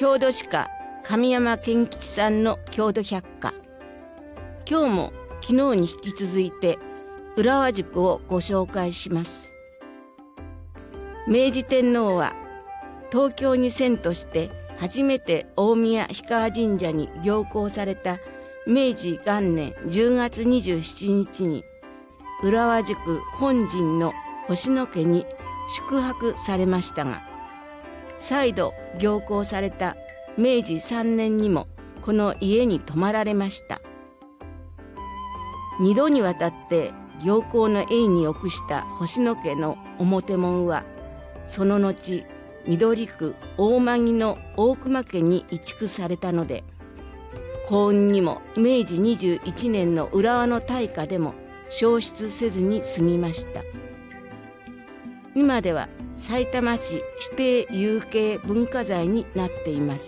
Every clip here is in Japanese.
郷土史家神山健吉さんの郷土百科。今日も昨日に引き続いて浦和宿をご紹介します。明治天皇は東京に遷都して初めて大宮氷川神社に行幸された明治元年10月27日に浦和宿本陣の星野家に宿泊されましたが、再度行幸された明治3年にもこの家に泊まられました。2度にわたって行幸の永に浴した星野家の表門は、その後緑区大間の大隈家に移築されたので、幸運にも明治21年の浦和の大火でも焼失せずに済みました。今ではさいたま市指定有形文化財になっています。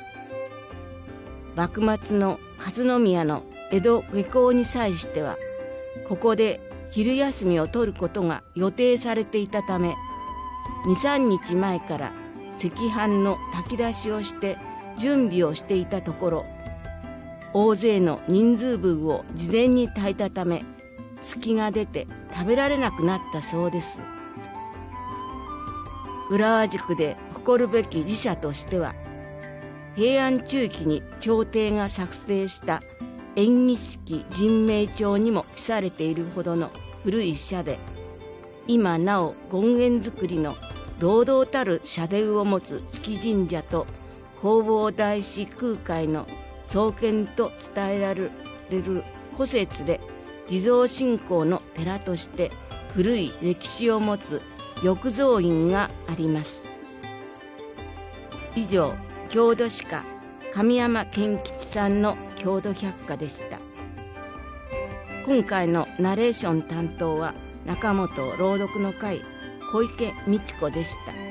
幕末の勝宮の江戸下校に際しては、ここで昼休みを取ることが予定されていたため、2、3日前から赤飯の炊き出しをして準備をしていたところ、大勢の人数分を事前に炊いたため、隙が出て食べられなくなったそうです。浦和宿で誇るべき寺社としては、平安中期に朝廷が作成した延喜式人名帳にも記されているほどの古い社で、今なお権現造りの堂々たる社殿を持つ月神社と弘法大師空海の創建と伝えられる古刹で地蔵信仰の寺として古い歴史を持つ玉蔵院があります。以上、郷土史家神山健吉さんの郷土百科でした。今回のナレーション担当は中本朗読の会小池美智子でした。